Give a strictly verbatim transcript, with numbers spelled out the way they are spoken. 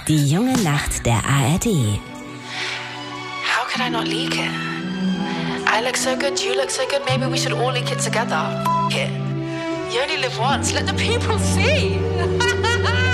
Die junge Nacht der A R D. How could I not leak it? I look so good, you look so good, maybe we should all leak it together. F it. You only live once, let the people see.